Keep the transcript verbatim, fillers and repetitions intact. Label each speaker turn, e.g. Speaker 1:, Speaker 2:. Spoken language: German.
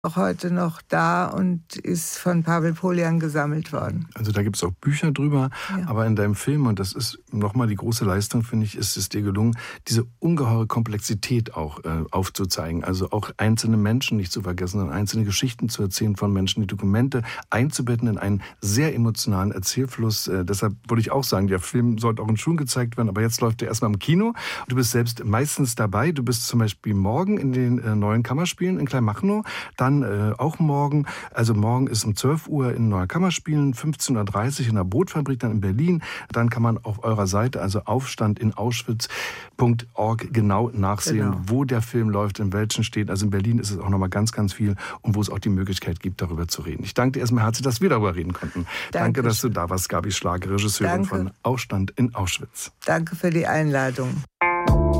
Speaker 1: auch heute noch da und ist von Pavel Poljan gesammelt worden.
Speaker 2: Also da gibt es auch Bücher drüber, ja. Aber in deinem Film, und das ist nochmal die große Leistung, finde ich, ist es dir gelungen, diese ungeheure Komplexität auch äh, aufzuzeigen. Also auch einzelne Menschen nicht zu vergessen, sondern einzelne Geschichten zu erzählen von Menschen, die Dokumente einzubetten in einen sehr emotionalen Erzählfluss. Äh, deshalb würde ich auch sagen, der Film sollte auch in Schulen gezeigt werden, aber jetzt läuft er erstmal im Kino. Du bist selbst meistens dabei. Du bist zum Beispiel morgen in den äh, neuen Kammerspielen in Kleinmachnow, dann Äh, auch morgen, also morgen ist um zwölf Uhr in Neuer Kammerspielen, fünfzehn Uhr dreißig in der Bootfabrik, dann in Berlin. Dann kann man auf eurer Seite, also Aufstand in Auschwitz Punkt org, genau nachsehen, genau. wo der Film läuft, in welchen Städten. Also in Berlin ist es auch nochmal ganz, ganz viel und wo es auch die Möglichkeit gibt, darüber zu reden. Ich danke dir erstmal herzlich, dass wir darüber reden konnten. Danke, danke dass du da warst, Gabi Schlage, Regisseurin danke. von Aufstand in Auschwitz.
Speaker 1: Danke für die Einladung.